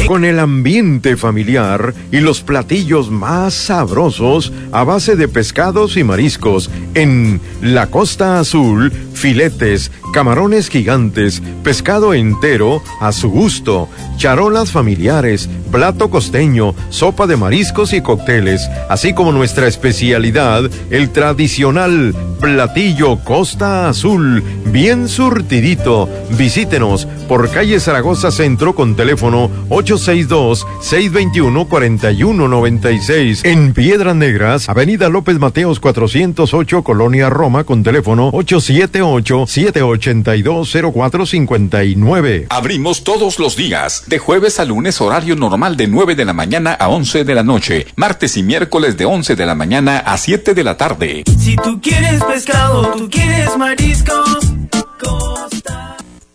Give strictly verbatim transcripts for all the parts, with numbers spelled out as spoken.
Con el ambiente familiar y los platillos más sabrosos a base de pescados y mariscos en la Costa Azul, filetes, camarones gigantes, pescado entero a su gusto, charolas familiares, plato costeño, sopa de mariscos y cócteles, así como nuestra especialidad, el tradicional platillo Costa Azul, bien surtidito. Visítenos por calle Zaragoza Centro con teléfono ocho seis dos, seis dos uno, cuatro uno nueve seis. En Piedras Negras, avenida López Mateos cuatrocientos ocho, Colonia Roma, con teléfono ocho siete ocho, siete ocho dos, cero cuatro cinco nueve. Abrimos todos los días, de jueves a lunes, horario normal de nueve de la mañana a once de la noche, martes y miércoles de once de la mañana a siete de la tarde. Si tú quieres pescado, tú quieres mariscos, Costa.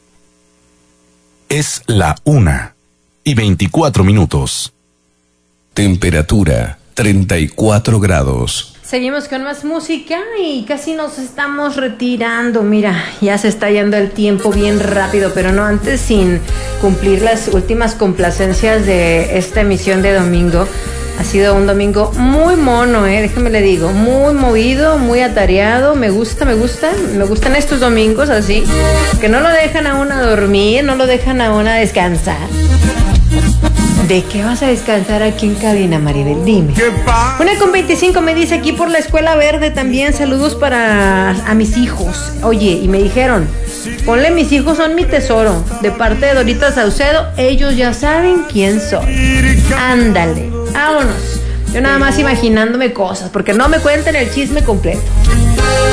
Es la una y veinticuatro minutos. Temperatura treinta y cuatro grados. Seguimos con más música y casi nos estamos retirando. Mira, ya se está yendo el tiempo bien rápido, pero no antes sin cumplir las últimas complacencias de esta emisión de domingo. Ha sido un domingo muy mono, eh, déjeme le digo, muy movido, muy atareado. Me gusta, me gusta, me gustan estos domingos así, que no lo dejan a uno dormir, no lo dejan a uno descansar. ¿De qué vas a descansar aquí en cabina, Maribel? Dime. Una con veinticinco me dice aquí por la Escuela Verde también. Saludos para a mis hijos. Oye, y me dijeron, ponle mis hijos son mi tesoro. De parte de Dorita Saucedo, ellos ya saben quién soy. Ándale, vámonos. Yo nada más imaginándome cosas, porque no me cuenten el chisme completo.